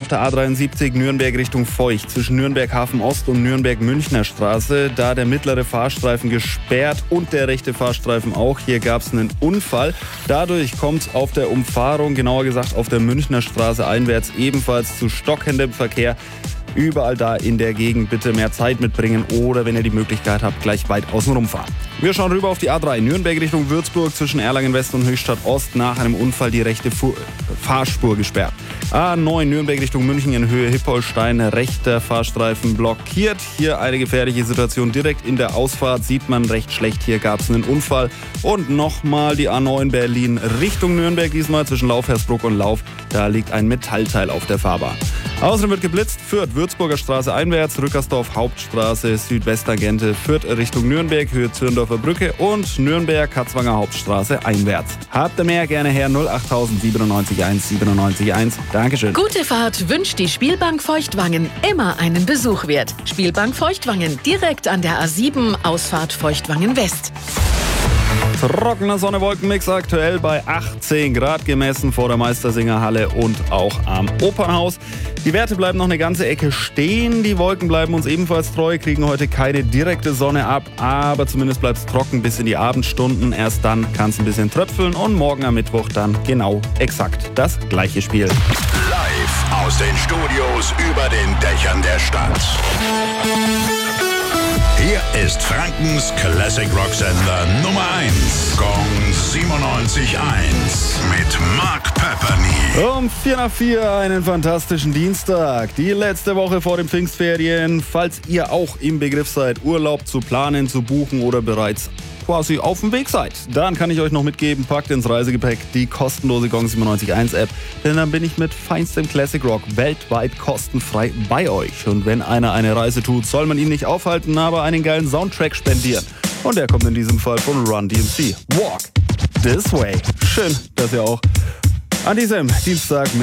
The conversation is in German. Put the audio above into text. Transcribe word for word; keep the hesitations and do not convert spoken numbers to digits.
der A dreiundsiebzig Nürnberg Richtung Feucht zwischen Nürnberg Hafen Ost und Nürnberg Münchner Straße. Da der mittlere Fahrstreifen gesperrt und der rechte Fahrstreifen auch. Hier gab es einen Unfall. Dadurch kommt es auf der Umfahrung, genauer gesagt auf der Münchner Straße einwärts, ebenfalls zu stockendem Verkehr. Überall da in der Gegend bitte mehr Zeit mitbringen oder, wenn ihr die Möglichkeit habt, gleich weit außen rumfahren. Wir schauen rüber auf die A drei. Nürnberg Richtung Würzburg zwischen Erlangen West und Höchstadt Ost. Nach einem Unfall die rechte Fu- Fahrspur gesperrt. A neun Nürnberg Richtung München in Höhe Hippolstein. Rechter Fahrstreifen blockiert. Hier eine gefährliche Situation direkt in der Ausfahrt. Sieht man recht schlecht. Hier gab es einen Unfall. Und nochmal die A neun Berlin Richtung Nürnberg. Diesmal zwischen Lauf-Hersbruck und Lauf. Da liegt ein Metallteil auf der Fahrbahn. Außerdem wird geblitzt. Fürth Würzburger Straße einwärts. Rückersdorf Hauptstraße Südwesttangente. Fürth Richtung Nürnberg. Höhe Zürndorfer Brücke. Und Nürnberg Katzwanger Hauptstraße einwärts. Habt ihr mehr, gerne her null acht siebenundneunzig eins siebenundneunzig eins. Dankeschön. Gute Fahrt wünscht die Spielbank Feuchtwangen. Immer einen Besuch wert. Spielbank Feuchtwangen, direkt an der A sieben, Ausfahrt Feuchtwangen West. Trockener Sonne-Wolken-Mix aktuell bei achtzehn Grad gemessen vor der Meistersingerhalle und auch am Opernhaus. Die Werte bleiben noch eine ganze Ecke stehen. Die Wolken bleiben uns ebenfalls treu, kriegen heute keine direkte Sonne ab, aber zumindest bleibt es trocken bis in die Abendstunden. Erst dann kann es ein bisschen tröpfeln und morgen am Mittwoch dann genau exakt das gleiche Spiel. Live aus den Studios über den Dächern der Stadt. Hier ist Frankens Classic Rock Sender Nummer eins. Gong siebenundneunzig Komma eins mit Mark Pepperny. Um vier nach vier einen fantastischen Dienstag. Die letzte Woche vor den Pfingstferien. Falls ihr auch im Begriff seid, Urlaub zu planen, zu buchen oder bereits quasi auf dem Weg seid, dann kann ich euch noch mitgeben, packt ins Reisegepäck die kostenlose Gong siebenundneunzig Komma eins App, denn dann bin ich mit feinstem Classic Rock weltweit kostenfrei bei euch. Und wenn einer eine Reise tut, soll man ihn nicht aufhalten, aber einen geilen Soundtrack spendieren. Und der kommt in diesem Fall von Run D M C. Walk This Way. Schön, dass ihr auch an diesem Dienstag